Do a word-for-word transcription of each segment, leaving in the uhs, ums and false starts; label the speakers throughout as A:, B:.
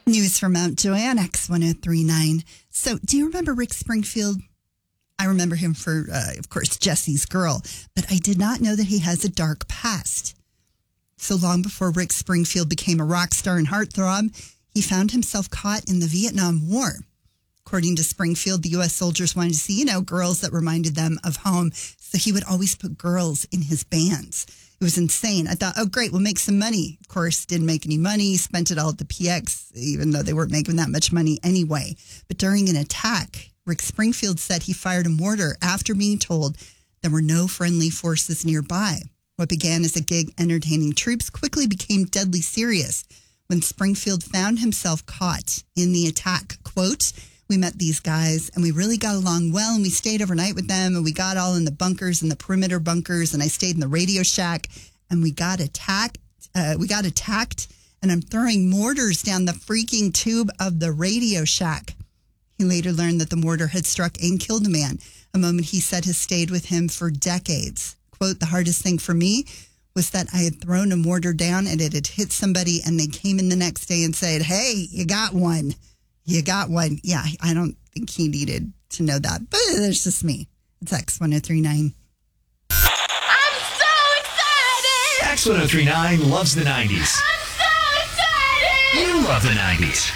A: News from Mount Joanne, X one oh three point nine. So, do you remember Rick Springfield? I remember him for, uh, of course, Jesse's Girl, but I did not know that he has a dark past. So long before Rick Springfield became a rock star and heartthrob, he found himself caught in the Vietnam War. According to Springfield, the U S soldiers wanted to see, you know, girls that reminded them of home. So he would always put girls in his bands. It was insane. I thought, oh, great, we'll make some money. Of course, didn't make any money, spent it all at the P X, even though they weren't making that much money anyway. But during an attack, Rick Springfield said he fired a mortar after being told there were no friendly forces nearby. What began as a gig entertaining troops quickly became deadly serious when Springfield found himself caught in the attack. Quote, we met these guys and we really got along well, and we stayed overnight with them, and we got all in the bunkers and the perimeter bunkers, and I stayed in the radio shack, and we got attacked. Uh, we got attacked, and I'm throwing mortars down the freaking tube of the radio shack. He later learned that the mortar had struck and killed a man, a moment he said has stayed with him for decades. Quote, the hardest thing for me was that I had thrown a mortar down and it had hit somebody, and they came in the next day and said, hey, you got one. You got one. Yeah, I don't think he needed to know that, but it's just me. It's X one oh three point nine.
B: I'm so excited!
C: X one oh three point nine loves the nineties.
B: I'm so excited!
C: You love the nineties.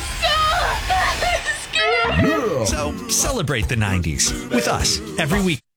B: I'm so scared!
C: So celebrate the nineties with us every week.